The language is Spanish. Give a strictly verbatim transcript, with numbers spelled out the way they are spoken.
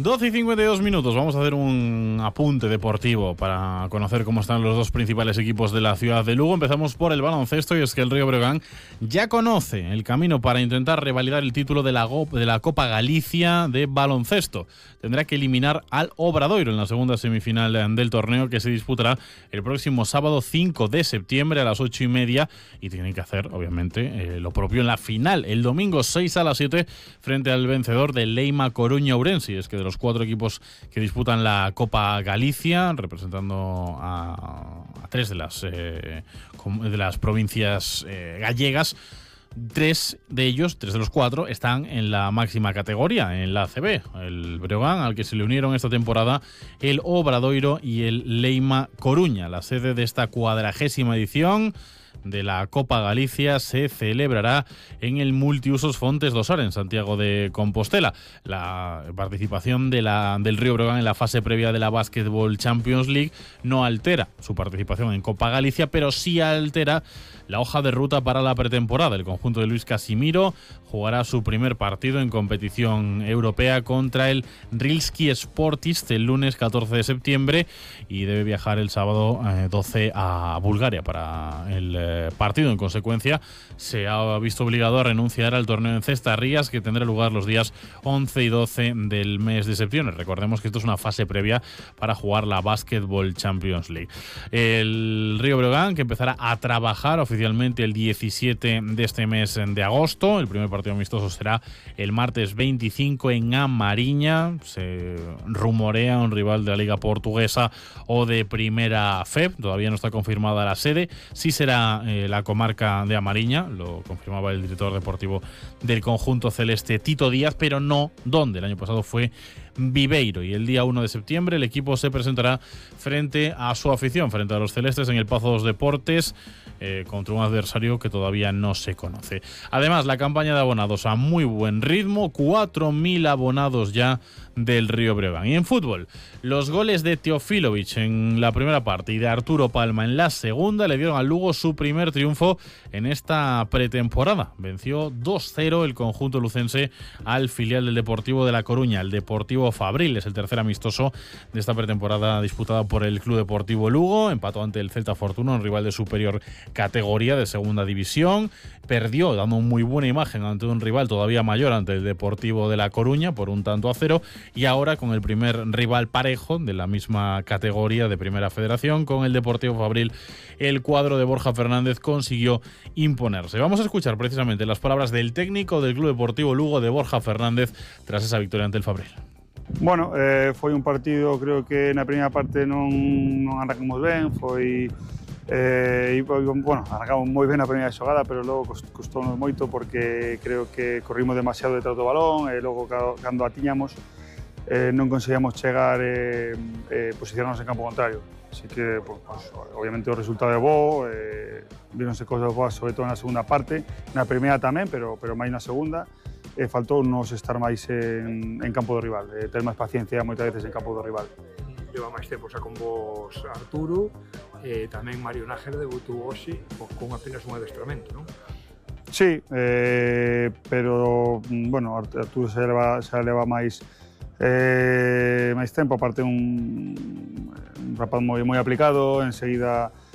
doce y cincuenta y dos minutos, vamos a hacer un apunte deportivo para conocer cómo están los dos principales equipos de la ciudad de Lugo. Empezamos por el baloncesto y es que el Río Breogán ya conoce el camino para intentar revalidar el título de la, Go- de la Copa Galicia de baloncesto. Tendrá que eliminar al Obradoiro en la segunda semifinal del torneo que se disputará el próximo sábado cinco de septiembre a las ocho y media y tienen que hacer, obviamente, eh, lo propio en la final, el domingo seis a las siete frente al vencedor de Leima Coruña Ourense. Es que de los cuatro equipos que disputan la Copa Galicia, representando a, a tres de las, eh, de las provincias eh, gallegas, tres de ellos, tres de los cuatro, están en la máxima categoría, en la A C B. El Breogán, al que se le unieron esta temporada el Obradoiro y el Leima Coruña. La sede de esta cuadragésima edición de la Copa Galicia se celebrará en el Multiusos Fontes do Sar, en Santiago de Compostela. La participación de la, del Río Breogán en la fase previa de la Basketball Champions League no altera su participación en Copa Galicia, pero sí altera la hoja de ruta para la pretemporada. El conjunto de Luis Casimiro jugará su primer partido en competición europea contra el Rilski Sportist el lunes catorce de septiembre y debe viajar el sábado eh, doce a Bulgaria para el eh, partido. En consecuencia, se ha visto obligado a renunciar al torneo en Cestas Rías, que tendrá lugar los días once y doce del mes de septiembre. Recordemos que esto es una fase previa para jugar la Basketball Champions League. El Río Breogán, que empezará a trabajar oficialmente el diecisiete de este mes de agosto. El primer partido amistoso será el martes veinticinco en Amariña. Se rumorea un rival de la Liga Portuguesa o de Primera F E B. Todavía no está confirmada la sede. Sí será eh, la comarca de Amariña, lo confirmaba el director deportivo del conjunto celeste, Tito Díaz, pero no dónde. El año pasado fue Viveiro, y el día uno de septiembre el equipo se presentará frente a su afición, frente a los celestes en el Pazo dos Deportes, eh, contra un adversario que todavía no se conoce. Además, la campaña de abonados a muy buen ritmo, cuatro mil abonados ya del Río Breogán. Y en fútbol, los goles de Teofilovic en la primera parte y de Arturo Palma en la segunda le dieron al Lugo su primer triunfo en esta pretemporada. Venció dos cero el conjunto lucense al filial del Deportivo de La Coruña, el Deportivo Fabril. Es el tercer amistoso de esta pretemporada disputada por el Club Deportivo Lugo. Empató ante el Celta Fortuna, un rival de superior categoría de segunda división. Perdió dando una muy buena imagen ante un rival todavía mayor, ante el Deportivo de La Coruña, por un tanto a cero. Y ahora con el primer rival parejo de la misma categoría de Primera Federación, con el Deportivo Fabril, el cuadro de Borja Fernández consiguió imponerse. Vamos a escuchar precisamente las palabras del técnico del Club Deportivo Lugo, de Borja Fernández, tras esa victoria ante el Fabril. Bueno, eh, foi un partido, creo que na primeira parte non, non arrancamos ben, foi eh, e, bueno, arrancamos moi ben a primeira xogada, pero logo custou-nos moito porque creo que corrimos demasiado detrás do balón e logo cando a tiñamos eh, non conseguíamos chegar e eh, eh, posicionarnos en campo contrario. Así que, pues, pues, obviamente o resultado é bo, eh, vironse cosas boas sobre todo na segunda parte, na primeira tamén, pero, pero máis na segunda. Eh, faltou nos estar máis en, en campo do rival, eh, ter máis paciencia moitas veces en campo do rival. Leva máis tempo xa con vos Arturo, e eh, tamén Mario Nájera debutou hoxe con apenas un adestramento, non? Sí, eh, pero, bueno, Arturo xa leva, xa leva máis, eh, máis tempo, aparte un, un rapaz moi, moi aplicado, enseguida